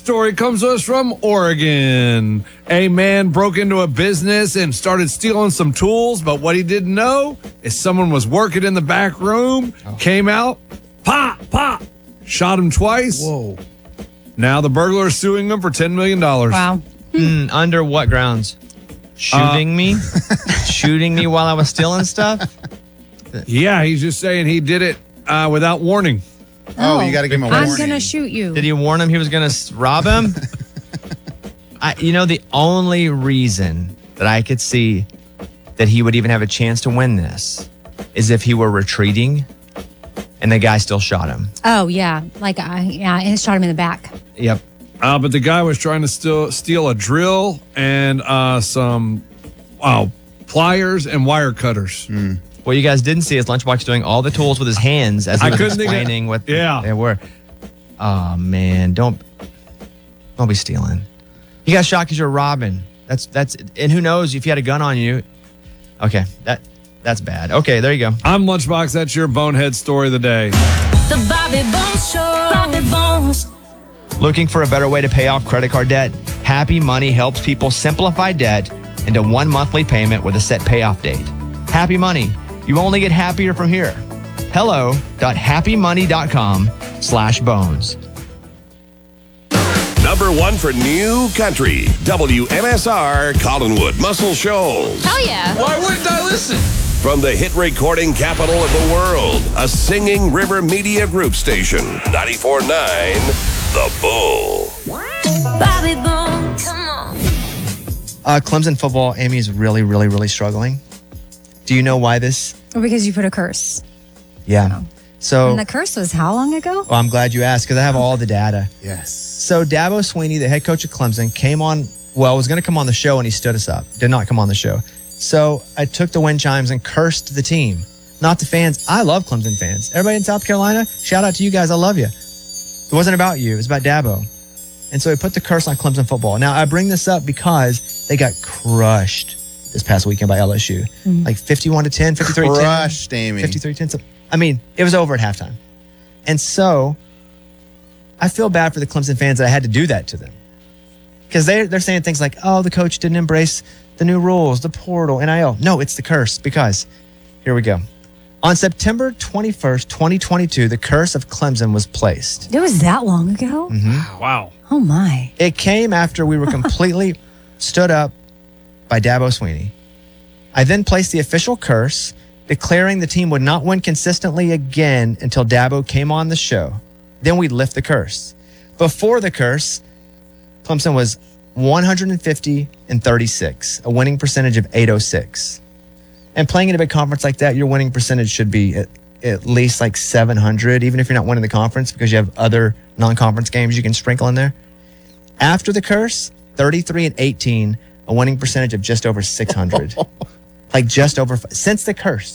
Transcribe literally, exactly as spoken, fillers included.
story comes to us from Oregon. A man broke into a business and started stealing some tools, but what he didn't know is someone was working in the back room, oh. came out, pop, pop, shot him twice. Whoa. Now the burglar is suing him for ten million dollars. Wow. Mm, under what grounds? Shooting uh, me? Shooting me while I was stealing stuff? Yeah, he's just saying he did it uh, without warning. Oh, oh, you got to give him a warning. I'm going to shoot you. Did he warn him he was going to rob him? I, you know, the only reason that I could see that he would even have a chance to win this is if he were retreating and the guy still shot him. Oh, yeah. Like, uh, yeah, he shot him in the back. Yep. Uh, but the guy was trying to steal, steal a drill and uh, some wow, pliers and wire cutters. Mm. What you guys didn't see is Lunchbox doing all the tools with his hands as he I was couldn't explaining think of, what yeah. they were. Oh, man. Don't don't be stealing. You got shot because you're robbing. That's, that's, and who knows if you had a gun on you. Okay, that that's bad. Okay, there you go. I'm Lunchbox. That's your bonehead story of the day. The Bobby Bones Show. Bobby Bones. Looking for a better way to pay off credit card debt? Happy Money helps people simplify debt into one monthly payment with a set payoff date. Happy Money. You only get happier from here. Hello.happymoney.com slash bones. Number one for New Country. W M S R Collinwood Muscle Shoals. Hell yeah. Why wouldn't I listen? From the hit recording capital of the world, a Singing River Media Group station. ninety-four point nine The Bull. Bobby Bones. Come on. Uh, Clemson football, Amy, is really, really, really struggling. Do you know why this? Or because you put a curse. Yeah. Oh. So, and the curse was how long ago? Well, I'm glad you asked because I have all the data. Yes. So Dabo Swinney, the head coach of Clemson, came on, well, was going to come on the show and he stood us up. Did not come on the show. So I took the wind chimes and cursed the team, not the fans. I love Clemson fans. Everybody in South Carolina, shout out to you guys. I love you. It wasn't about you. It was about Dabo. And so he put the curse on Clemson football. Now, I bring this up because they got crushed this past weekend by L S U. Mm-hmm. Like fifty-one to ten, fifty-three to ten. Crushed, Amy. fifty-three to ten. I mean, it was over at halftime. And so I feel bad for the Clemson fans that I had to do that to them. Because they, they're saying things like, oh, the coach didn't embrace the new rules, the portal, N I L. No, it's the curse because, here we go. On September twenty-first, twenty twenty-two, the curse of Clemson was placed. It was that long ago? Mm-hmm. Wow. Oh, my. It came after we were completely stood up by Dabo Swinney. I then placed the official curse, declaring the team would not win consistently again until Dabo came on the show. Then we'd lift the curse. Before the curse, Clemson was one hundred fifty and thirty-six, a winning percentage of eight oh six. And playing in a big conference like that, your winning percentage should be at, at least like seven hundred, even if you're not winning the conference because you have other non-conference games you can sprinkle in there. After the curse, thirty-three and eighteen, a winning percentage of just over six hundred. Like just over, since the curse.